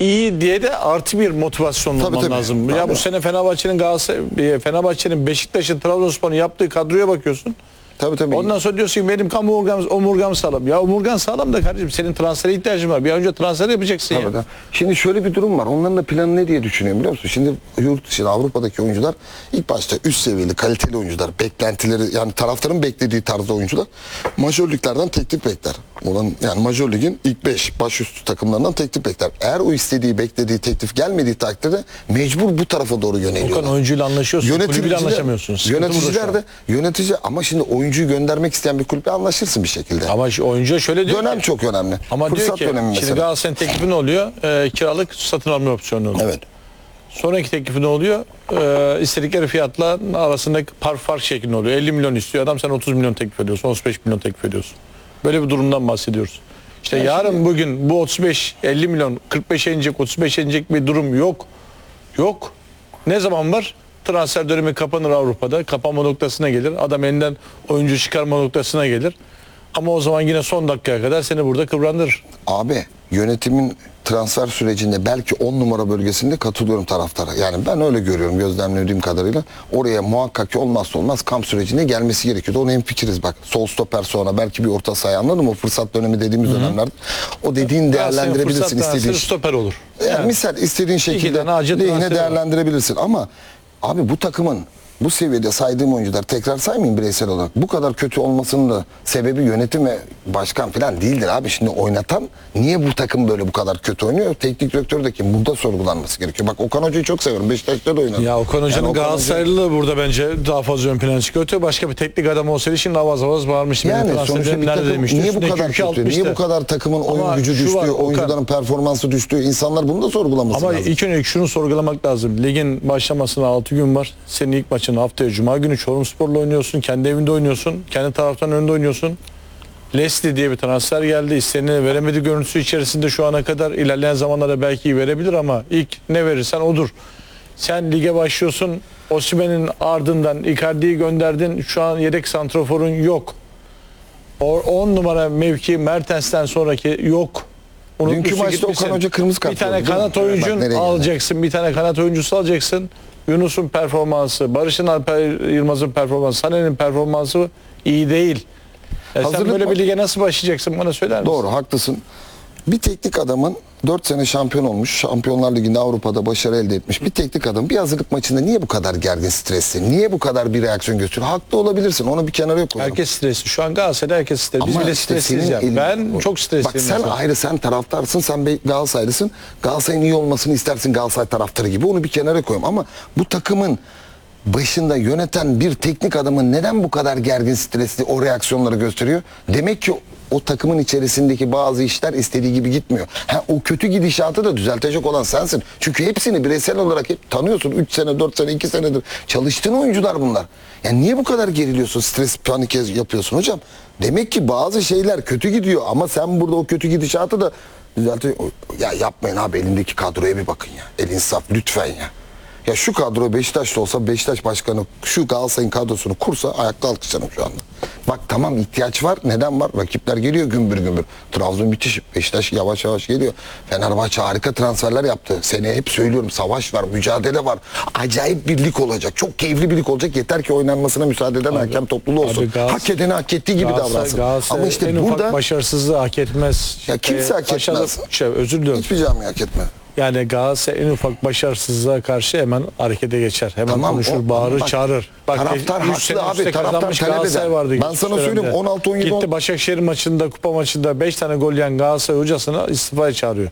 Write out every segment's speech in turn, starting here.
iyi diye de artı bir motivasyon olman lazım. Ya bu sene Fenerbahçe'nin Fenerbahçe'nin Beşiktaş'ın Trabzonspor'un yaptığı kadroya bakıyorsun. Tabii. Ondan sonra diyorsun ki benim omurgam sağlam. Ya omurgan sağlam da kardeşim senin transfere ihtiyacın var. Bir an önce transfer yapacaksın ya. Şimdi şöyle bir durum var. Onların da planı ne diye düşünüyorum biliyor musun? Şimdi yurt dışında Avrupa'daki oyuncular ilk başta üst seviyeli kaliteli oyuncular, beklentileri yani taraftarın beklediği tarzda oyuncular majör liglerden teklif bekler. Yani majör ligin ilk 5 başüstü takımlarından teklif bekler. Eğer o istediği, beklediği teklif gelmediği takdirde mecbur bu tarafa doğru yöneliyorlar. Okan oyuncuyla anlaşıyorsun, kulübüyle anlaşamıyorsun. Yönetici ama şimdi oyuncuyu göndermek isteyen bir kulüple anlaşırsın bir şekilde. Ama oyuncuya şöyle diyor dönem ki, çok önemli. Ama fırsat diyor ki, dönemi şimdi mesela. Galatasaray'ın teklifi ne oluyor? Kiralık satın alma opsiyonu oluyor. Evet. Sonraki teklifi ne oluyor? İstedikleri fiyatla arasındaki fark şeklinde oluyor. 50 milyon istiyor adam, sen 30 milyon teklif ediyorsun, 35 milyon teklif ediyorsun. Böyle bir durumdan bahsediyoruz. İşte yani yarın şimdi, bugün bu 35-50 milyon 45'e inecek, 35'e inecek bir durum yok. Yok. Ne zaman var? Transfer dönemi kapanır Avrupa'da. Kapanma noktasına gelir. Adam elinden oyuncu çıkarma noktasına gelir. Ama o zaman yine son dakikaya kadar seni burada kıvrandırır. Abi yönetimin transfer sürecinde belki 10 numara bölgesinde katılıyorum taraftara. Yani ben öyle görüyorum gözlemlediğim kadarıyla. Oraya muhakkak ki olmazsa olmaz kamp sürecine gelmesi gerekiyordu. Ona hemfikiriz bak. Sol stoper sonra belki bir orta saha, anladın mı? O fırsat dönemi dediğimiz dönemlerde. O dediğin değerlendirebilirsin istediğin. Stoper olur. Yani misal istediğin şekilde lehine değerlendirebilirsin. Ama abi bu takımın bu seviyede saydığım oyuncular, tekrar saymayayım bireysel olarak, bu kadar kötü olmasının da sebebi yönetim ve başkan falan değildir abi. Şimdi oynatan niye bu takım böyle bu kadar kötü oynuyor? Teknik direktör de kim? Burada sorgulanması gerekiyor. Bak Okan Hoca'yı çok seviyorum. Beşiktaş'ta da oynadı. Ya Okan Hoca'nın yani Galatasaraylılığı burada bence daha fazla ön plana çıkıyor. Başka bir teknik adam olsaydı şimdi avaz bağırmış. Yani sonuçta bir takım niye bu kadar kötü? Niye bu kadar takımın oyun gücü düştü? Oyuncuların performansı düştü? İnsanlar bunu da sorgulaması lazım. Ama ilk önce şunu sorgulamak lazım. Ligin başlamasına 6 gün var. Senin ilk maçın haftaya Cuma günü Çorumspor'la oynuyorsun. Kendi evinde oynuyorsun. Kendi taraftan önünde oynuyorsun. Leslie diye bir transfer geldi. İstenileni veremedi görüntüsü içerisinde şu ana kadar. İlerleyen zamanlarda belki verebilir ama ilk ne verirsen odur. Sen lige başlıyorsun. Osimhen'in ardından Icardi'yi gönderdin. Şu an yedek santraforun yok. 10 numara mevki Mertens'ten sonraki yok. Dünkü maçta Okan Hoca kırmızı kart. Bir tane kanat oyuncun alacaksın. Bir tane kanat oyuncusu alacaksın. Yunus'un performansı, Barış'ın Alper Yılmaz'ın performansı, Sané'nin performansı iyi değil. Sen böyle bir lige nasıl başlayacaksın, bana söyler misin? Doğru, haklısın. Bir teknik adamın 4 sene şampiyon olmuş, Şampiyonlar Ligi'nde Avrupa'da başarı elde etmiş bir teknik adam bir hazırlık maçında niye bu kadar gergin, stresli, niye bu kadar bir reaksiyon gösteriyor? Haklı olabilirsin, onu bir kenara koyalım. Herkes stresli. Şu an Galatasaray'da herkes stresli. Biz bile stressiz yani. Ben çok stresliyim. Bak sen mesela ayrı, sen taraftarsın, sen Galatasaraylısın. Galatasaray'ın iyi olmasını istersin, Galatasaray taraftarı gibi, onu bir kenara koyalım. Ama bu takımın başında yöneten bir teknik adamın neden bu kadar gergin, stresli o reaksiyonları gösteriyor? Demek ki o takımın içerisindeki bazı işler istediği gibi gitmiyor. O kötü gidişatı da düzeltecek olan sensin. Çünkü hepsini bireysel olarak hep tanıyorsun. 3 sene, 4 sene, 2 senedir çalıştığın oyuncular bunlar. Yani niye bu kadar geriliyorsun, stres, panik yapıyorsun hocam? Demek ki bazı şeyler kötü gidiyor ama sen burada o kötü gidişatı da düzeltiyorsun. Ya yapmayın abi, elindeki kadroya bir bakın ya. El insaf lütfen ya. Ya şu kadro Beşiktaş'ta olsa, Beşiktaş başkanı şu Galatasaray'ın kadrosunu kursa ayakta alkışlarım şu anda. Bak tamam, ihtiyaç var. Neden var? Rakipler geliyor gümbür gümbür. Trabzon müthiş. Beşiktaş yavaş yavaş geliyor. Fenerbahçe harika transferler yaptı. Seneye hep söylüyorum, savaş var, mücadele var. Acayip bir lig olacak. Çok keyifli bir lig olacak. Yeter ki oynanmasına müsaade eden hakem topluluğu olsun. Hak edeni hak ettiği gibi davransın. Ama işte en burada ufak başarısızlığı hak etmez. Ya kimse hak etmez. Özür diliyorum. Hiçbir cami hak etmez. Yani Galatasaray en ufak başarısızlığa karşı hemen harekete geçer. Hemen konuşur, bağırır, çağırır. Bak, taraftar haklı abi. Taraftar talep eder. Ben sana söyleyeyim, 16-17 gitti Başakşehir maçında, kupa maçında 5 tane gol yiyen Galatasaray hocasını istifaya çağırıyor.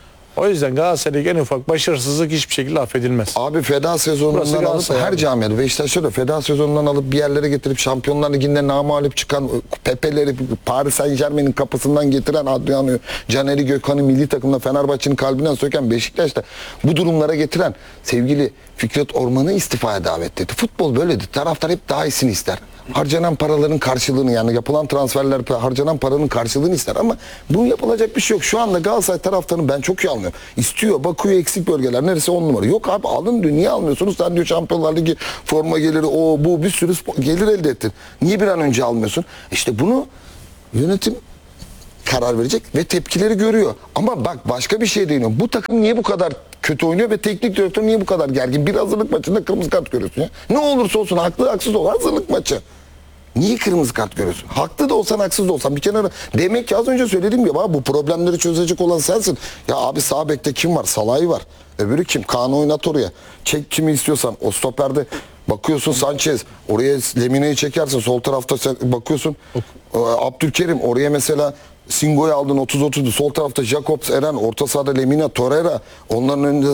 O yüzden Galatasaray'daki en ufak başarısızlık hiçbir şekilde affedilmez. Abi feda sezonundan alıp her camiada, Beşiktaş'ta da feda sezonundan alıp bir yerlere getirip Şampiyonlar Ligi'nde namağlup çıkan Pepe'leri Paris Saint-Germain'in kapısından getiren Adriano'yu, Caner'i, Gökhan'ı milli takımda Fenerbahçe'nin kalbinden söken, Beşiktaş'ta bu durumlara getiren sevgili Fikret Orman'ı istifaya davet etti. Futbol böyledir. Taraftar hep daha iyisini ister. Harcanan paraların karşılığını, yani yapılan transferler harcanan paranın karşılığını ister ama bunun yapılacak bir şey yok. Şu anda Galatasaray taraftarını ben çok iyi anlıyorum. İstiyor, bakıyor eksik bölgeler neresi 10 numara. Yok abi, alın diyor, niye almıyorsunuz? Sen diyor Şampiyonlar Ligi forma geliri, o bu bir sürü gelir elde ettin. Niye bir an önce almıyorsun? İşte bunu yönetim karar verecek ve tepkileri görüyor. Ama bak başka bir şey deniyor. Bu takım niye bu kadar kötü oynuyor ve teknik direktör niye bu kadar gergin? Bir hazırlık maçında kırmızı kart görüyorsun ya. Ne olursa olsun haklı haksız ol hazırlık maçı. Niye kırmızı kart görüyorsun? Haklı da olsan haksız da olsan bir kenara. Demek ki az önce söylediğim gibi bu problemleri çözecek olan sensin. Ya abi sağ bekte kim var? Salah'ı var. Öbürü kim? Kaan'ı oynat oraya. Çek kimi istiyorsan. O stoperde bakıyorsun Sanchez. Oraya Lemine'yi çekersin. Sol tarafta sen bakıyorsun. Abdülkerim. Oraya mesela Singo'yu aldın 30-30'du. Sol tarafta Jakobs, Eren. Orta sahada Lemina, Torreira. Onların önünde...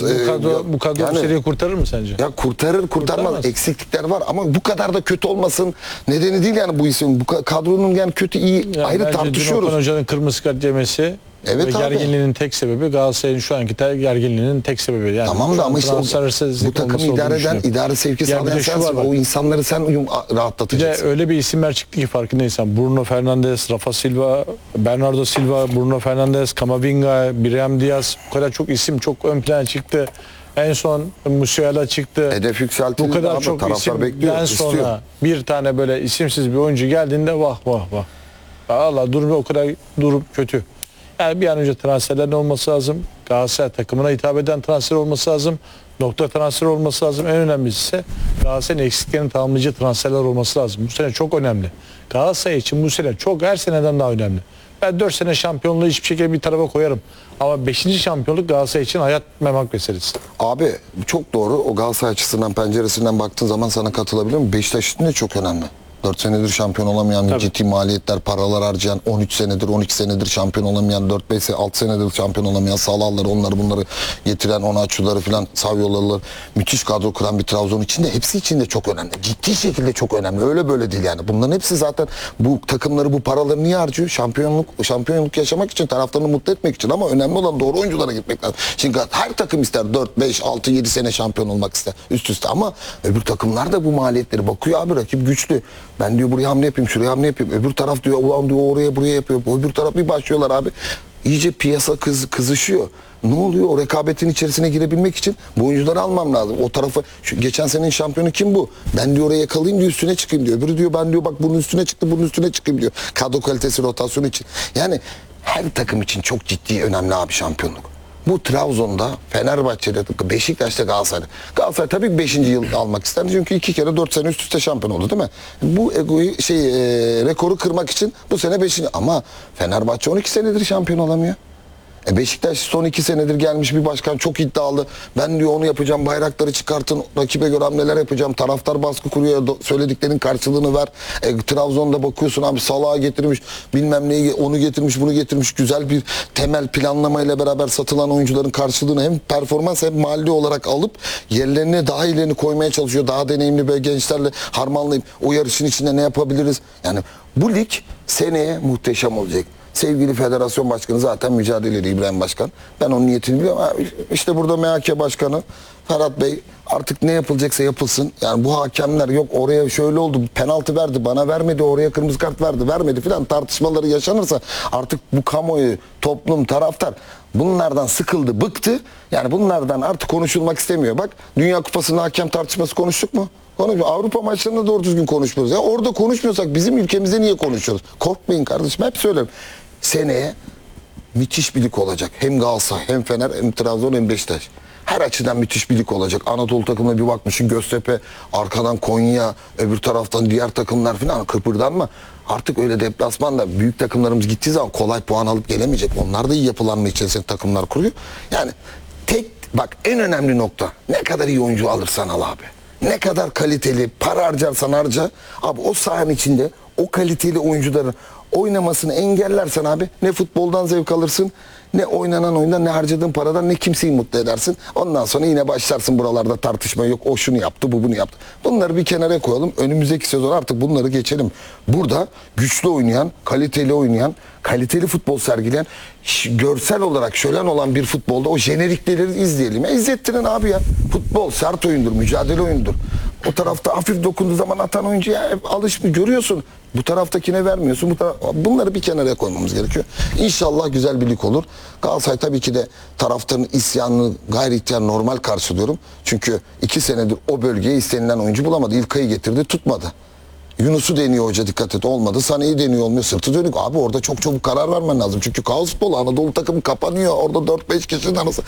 Bu kadro yani, bu seriyi kurtarır mı sence? ya kurtarır kurtarmaz. Eksiklikler var ama bu kadar da kötü olmasın nedeni değil yani bu isim. Bu kadronun yani kötü iyi Yani ayrı bence tartışıyoruz. Okan Hoca'nın kırmızı kart yemesi Evet ve abi. gerginliğinin tek sebebi Galatasaray'ın şu anki gerginliğinin tek sebebi. Yani Tamam şu da an ama işte transfersizlik bu takımı olması idare olduğunu eden, düşünüyorum. idare sevki Ya bir sağlayan de şu var sensin. bak. O insanları sen Bir de rahatlatacaksın. öyle bir isimler çıktı ki farkındaysan. Bruno Fernandes, Rafa Silva, Bernardo Silva, Bruno Fernandes, Camavinga, Brahim Diaz. Bu kadar çok isim çok ön plana çıktı. En son Musiala çıktı. Hedef yükseltildi Bu kadar abi, çok taraftar bekliyor, isimden istiyor. sonra bir tane böyle isimsiz bir oyuncu geldiğinde vah vah vah. Allah durum o kadar durup kötü. Yani bir an önce transferlerin olması lazım. Galatasaray takımına hitap eden transfer olması lazım. Nokta transfer olması lazım. En önemlisi ise Galatasaray'ın eksiklerini tamamlayıcı transferler olması lazım. Bu sene çok önemli. Galatasaray için bu sene çok her seneden daha önemli. Ben 4 sene şampiyonluğu hiçbir şekilde bir tarafa koyarım. Ama 5. şampiyonluk Galatasaray için hayat memak meselesi. Abi çok doğru. O Galatasaray açısından penceresinden baktığın zaman sana katılabilirim. Beşiktaş için de çok önemli. 4 senedir şampiyon olamayan, Tabii. ciddi maliyetler, paralar harcayan, 13 senedir, 12 senedir şampiyon olamayan, 4-5 6 senedir şampiyon olamayan, Salah'ları, onları bunları getiren, Onaçu'ları filan, Savyolu'ları, müthiş kadro kuran bir Trabzon içinde, hepsi içinde çok önemli. Ciddi şekilde çok önemli. Öyle böyle değil yani. Bunların hepsi zaten bu takımları, bu paraları niye harcıyor? Şampiyonluk yaşamak için, taraftarını mutlu etmek için ama önemli olan doğru oyunculara gitmek lazım. Şimdi her takım ister 4, 5, 6, 7 sene şampiyon olmak ister üst üste ama öbür takımlar da bu maliyetleri bakıyor abi rakip güçlü. Ben diyor buraya hamle yapayım, şuraya hamle yapayım. Öbür taraf diyor ulan diyor oraya buraya yapıyor. Öbür taraf bir başlıyorlar abi. İyice piyasa kızışıyor. Ne oluyor? O rekabetin içerisine girebilmek için bu oyuncuları almam lazım. O tarafı geçen senenin şampiyonu kim bu? Ben diyor oraya yakalayayım diyor üstüne çıkayım diyor. Öbürü diyor ben diyor bak bunun üstüne çıktı bunun üstüne çıkayım diyor. Kadro kalitesi rotasyonu için. Yani her takım için çok ciddi önemli abi şampiyonluk. Bu Trabzon'da, Fenerbahçe'de, Beşiktaş'ta, Galatasaray'da. Galatasaray tabii 5. yıl almak ister. Çünkü 2 kere 4 sene üst üste şampiyon oldu değil mi? Bu rekoru kırmak için bu sene 5. Ama Fenerbahçe 12 senedir şampiyon olamıyor. Beşiktaş son 2 senedir gelmiş bir başkan çok iddialı. Ben diyor onu yapacağım, bayrakları çıkartın, rakibe göre hamleler yapacağım. Taraftar baskı kuruyor, söylediklerinin karşılığını ver. Trabzon'da bakıyorsun abi Salah'ı getirmiş, bilmem neyi onu getirmiş, bunu getirmiş. Güzel bir temel planlamayla beraber satılan oyuncuların karşılığını hem performans hem mali olarak alıp yerlerine daha iyilerini koymaya çalışıyor. Daha deneyimli böyle gençlerle harmanlayıp o yarışın içinde ne yapabiliriz? Yani bu lig seneye muhteşem olacak. Sevgili federasyon başkanı zaten mücadeleli İbrahim Başkan. Ben onun niyetini biliyorum. İşte burada MHK Başkanı Ferhat Bey artık ne yapılacaksa yapılsın. Yani bu hakemler yok oraya şöyle oldu penaltı verdi bana vermedi oraya kırmızı kart vermedi filan tartışmaları yaşanırsa artık bu kamuoyu toplum taraftar bunlardan sıkıldı bıktı. Yani bunlardan artık konuşulmak istemiyor. Bak Dünya Kupası'nda hakem tartışması konuştuk mu? Avrupa maçlarında doğru düzgün konuşmuyoruz. Ya orada konuşmuyorsak bizim ülkemizde niye konuşuyoruz? Korkmayın kardeşim hep söylerim. Seneye müthiş bir lig olacak. Hem Galatasaray hem Fener hem Trabzon hem Beşiktaş. Her açıdan müthiş bir lig olacak. Anadolu takımına bir bakmışsın Göztepe, arkadan Konya, öbür taraftan diğer takımlar falan kıpırdanma. Artık öyle deplasmanda büyük takımlarımız gittiği zaman kolay puan alıp gelemeyecek. Onlar da iyi yapılanma içerisinde takımlar kuruyor. Yani bak en önemli nokta ne kadar iyi oyuncu alırsan al abi. Ne kadar kaliteli para harcarsan harca abi o sahanın içinde o kaliteli oyuncuların oynamasını engellersen abi ne futboldan zevk alırsın ne oynanan oyundan ne harcadığın paradan ne kimseyi mutlu edersin. Ondan sonra yine başlarsın buralarda tartışma yok o şunu yaptı bu bunu yaptı. Bunları bir kenara koyalım önümüzdeki sezon artık bunları geçelim. Burada güçlü oynayan kaliteli oynayan kaliteli futbol sergileyen görsel olarak şölen olan bir futbolda o jenerikleri izleyelim. İzlettirin abi ya. Futbol sert oyundur, mücadele oyundur. O tarafta hafif dokunduğu zaman atan oyuncuya alışmış görüyorsun. Bu taraftakine vermiyorsun. Bunları bir kenara koymamız gerekiyor. İnşallah güzel bir lig olur. Galatasaray tabii ki de taraftarın isyanını gayri ihtiyar normal karşılıyorum. Çünkü 2 senedir o bölgeye istenilen oyuncu bulamadı. İlkay'ı getirdi tutmadı. Yunus'u deniyor hoca, dikkat et, olmadı. Sané'yi deniyor, olmuyor. Sırtı dönük. Abi orada çok çabuk karar vermen lazım. Çünkü kaos futbolu, Anadolu takımı kapanıyor. Orada 4-5 kişinin arası.